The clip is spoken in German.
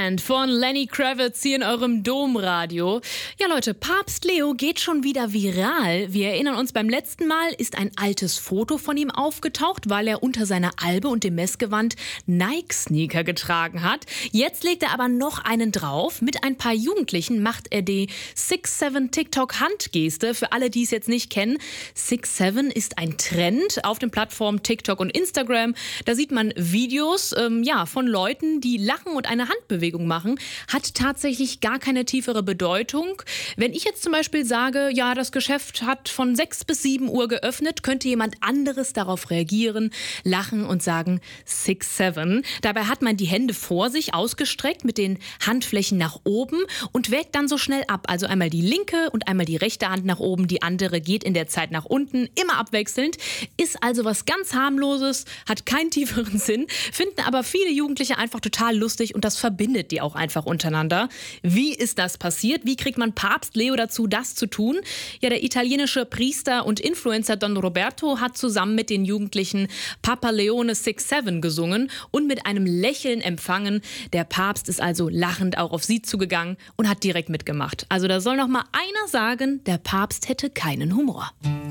Band von Lenny Kravitz hier in eurem Domradio. Ja Leute, Papst Leo geht schon wieder viral. Wir erinnern uns, beim letzten Mal ist ein altes Foto von ihm aufgetaucht, weil er unter seiner Albe und dem Messgewand Nike-Sneaker getragen hat. Jetzt legt er aber noch einen drauf. Mit ein paar Jugendlichen macht er die 6'7 TikTok-Handgeste. Für alle, die es jetzt nicht kennen, 6'7 ist ein Trend auf den Plattformen TikTok und Instagram. Da sieht man Videos von Leuten, die lachen und eine Handbewegung machen. Hat tatsächlich gar keine tiefere Bedeutung. Wenn ich jetzt zum Beispiel sage, ja, das Geschäft hat von 6 bis 7 Uhr geöffnet, könnte jemand anderes darauf reagieren, lachen und sagen 6'7. Dabei hat man die Hände vor sich ausgestreckt mit den Handflächen nach oben und wägt dann so schnell ab. Also einmal die linke und einmal die rechte Hand nach oben, die andere geht in der Zeit nach unten, immer abwechselnd. Ist also was ganz harmloses, hat keinen tieferen Sinn, finden aber viele Jugendliche einfach total lustig und das verbindet die auch einfach untereinander. Wie ist das passiert? Wie kriegt man Papst Leo dazu, das zu tun? Ja, der italienische Priester und Influencer Don Roberto hat zusammen mit den Jugendlichen Papa Leone 6'7 gesungen und mit einem Lächeln empfangen. Der Papst ist also lachend auch auf sie zugegangen und hat direkt mitgemacht. Also da soll noch mal einer sagen, der Papst hätte keinen Humor.